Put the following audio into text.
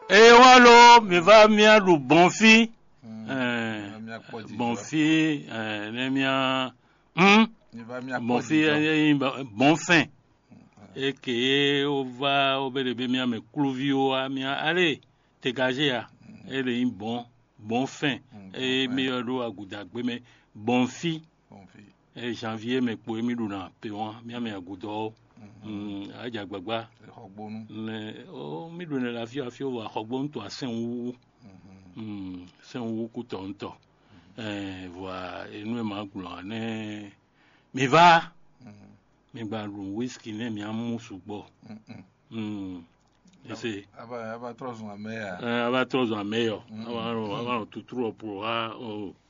Et voilà, me va mia lu bon fi. Bon fi, ne mia bon fi, bon fin. Et que on va au bébé mia me clouvio a mia allez, dégager a. Elle est bon fin. Et meilleur do a goudagbe mais bon fi. Et janvier me pour mi luna peon mia me agoudo. Aja gbagba. O mi luna la fi afio wa hogbon to asen wu. Sen wu ku tonto. Voilà, et nous m'avons mais va, mais bah le whisky n'est bien moussou bon. C'est. Aba trop en meilleur. Aba trop en meilleur. Aba tout trop pour